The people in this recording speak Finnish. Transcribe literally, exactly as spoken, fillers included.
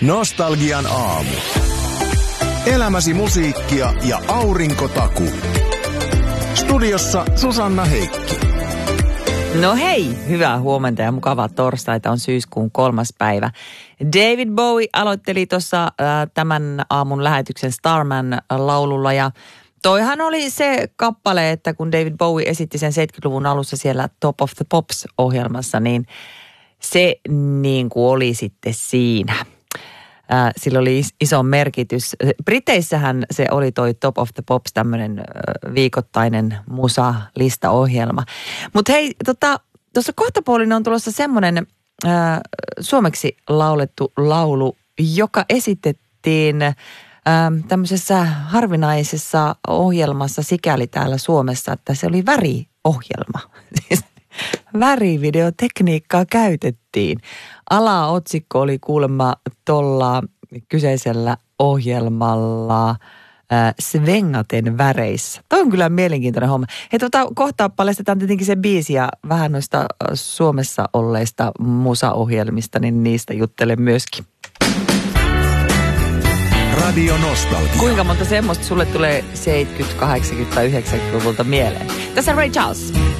Nostalgian aamu. Elämäsi musiikkia ja aurinkotaku. Studiossa Susanna Heikki. No hei, hyvää huomenta ja mukavaa torstaita, on syyskuun kolmas päivä. David Bowie aloitteli tuossa äh, tämän aamun lähetyksen Starman-laululla ja toihan oli se kappale, että kun David Bowie esitti sen seitsemänkymmentäluvun alussa siellä Top of the Pops-ohjelmassa, niin se niin kuin oli sitten siinä. Äh, sillä oli iso merkitys. Briteissähän se oli toi Top of the Pops, tämmöinen äh, viikoittainen musa-listaohjelma. Mutta hei, tota, tuossa kohtapuolin on tulossa semmoinen äh, suomeksi laulettu laulu, joka esitettiin äh, tämmöisessä harvinaisessa ohjelmassa sikäli täällä Suomessa, että se oli väriohjelma. Siis värivideotekniikkaa käytettiin. Alaotsikko oli kuulemma tuolla kyseisellä ohjelmalla äh, Svengaten väreissä. Toi on kyllä mielenkiintoinen homma. Hei, tuota, kohta paljastetaan tietenkin se biisi ja vähän noista Suomessa olleista musaohjelmista, niin niistä juttelen myöskin. Radio Nostalgia. Kuinka monta semmoista sulle tulee seitsemänkymmentä, kahdeksankymmentä tai yhdeksänkymmentäluvulta mieleen? Tässä Ray Charles.